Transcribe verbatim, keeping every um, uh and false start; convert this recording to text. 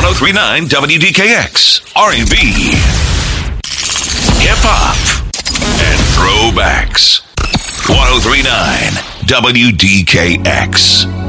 one oh three point nine W D K X, R and B, hip-hop, and throwbacks. one oh three point nine W D K X.